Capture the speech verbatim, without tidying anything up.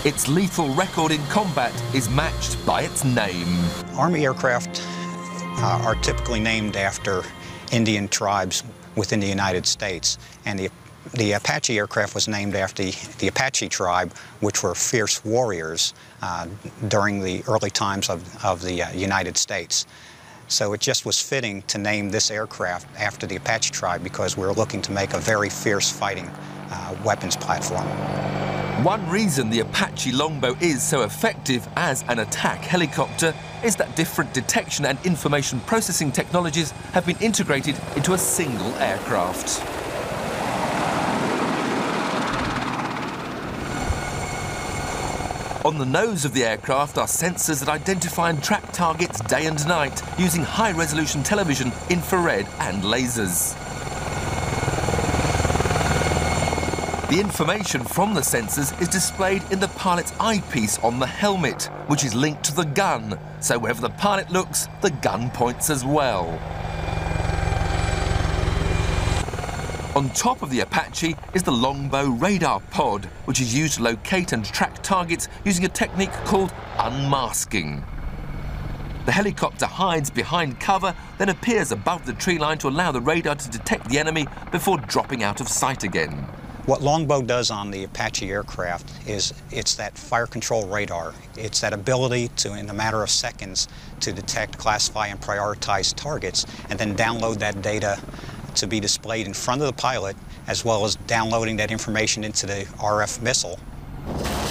Its lethal record in combat is matched by its name. Army aircraft uh, are typically named after Indian tribes within the United States, and the, the Apache aircraft was named after the, the Apache tribe, which were fierce warriors uh, during the early times of, of the uh, United States. So it just was fitting to name this aircraft after the Apache tribe because we were looking to make a very fierce fighting uh, weapons platform. One reason the Apache Longbow is so effective as an attack helicopter is that different detection and information processing technologies have been integrated into a single aircraft. On the nose of the aircraft are sensors that identify and track targets day and night using high-resolution television, infrared and lasers. The information from the sensors is displayed in the pilot's eyepiece on the helmet, which is linked to the gun, so wherever the pilot looks, the gun points as well. On top of the Apache is the Longbow radar pod, which is used to locate and track targets using a technique called unmasking. The helicopter hides behind cover, then appears above the tree line to allow the radar to detect the enemy before dropping out of sight again. What Longbow does on the Apache aircraft is it's that fire control radar. It's that ability to, in a matter of seconds, to detect, classify, and prioritize targets, and then download that data to be displayed in front of the pilot, as well as downloading that information into the R F missile